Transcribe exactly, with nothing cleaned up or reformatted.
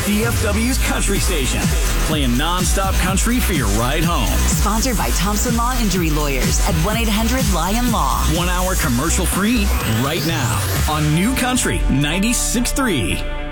D F W's country station, playing non-stop country for your ride home. Sponsored by Thompson Law Injury Lawyers at one eight hundred Lion Law. One hour commercial free right now on New Country ninety-six point three.